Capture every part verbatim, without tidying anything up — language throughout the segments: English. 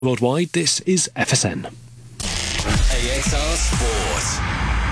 Worldwide, this is F S N. A X R Sport.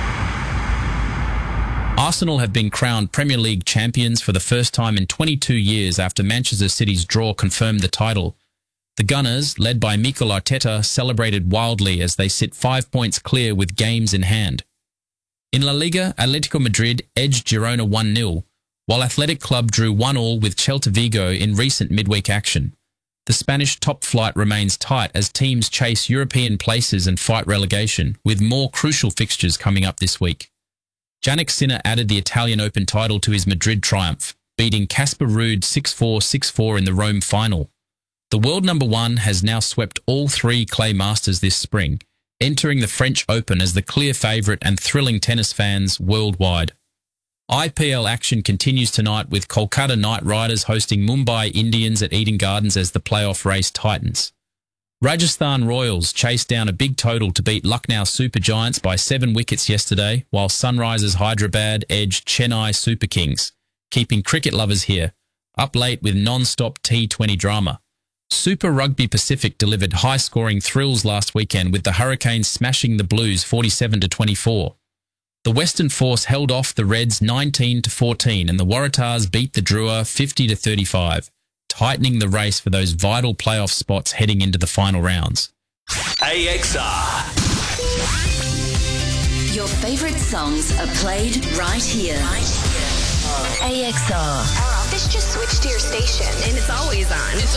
Arsenal have been crowned Premier League champions for the first time in twenty-two years after Manchester City's draw confirmed the title. The Gunners, led by Mikel Arteta, celebrated wildly as they sit five points clear with games in hand. In La Liga, Atletico Madrid edged Girona one nil, while Athletic Club drew one all with Celta Vigo in recent midweek action. The Spanish top flight remains tight as teams chase European places and fight relegation, with more crucial fixtures coming up this week. Jannik Sinner added the Italian Open title to his Madrid triumph, beating Casper Ruud six four, six four in the Rome final. The world number one has now swept all three Clay Masters this spring, entering the French Open as the clear favourite and thrilling tennis fans worldwide. I P L action continues tonight with Kolkata Knight Riders hosting Mumbai Indians at Eden Gardens as the playoff race tightens. Rajasthan Royals chased down a big total to beat Lucknow Super Giants by seven wickets yesterday, while Sunrisers Hyderabad edged Chennai Super Kings, keeping cricket lovers here, up late with non-stop T twenty drama. Super Rugby Pacific delivered high-scoring thrills last weekend with the Hurricanes smashing the Blues forty-seven to twenty-four. The Western Force held off the Reds nineteen to fourteen and the Waratahs beat the Drua fifty to thirty-five, tightening the race for those vital playoff spots heading into the final rounds. A X R. Your favourite songs are played right here. Right here. A X R. This just switched to your station and it's always on. It's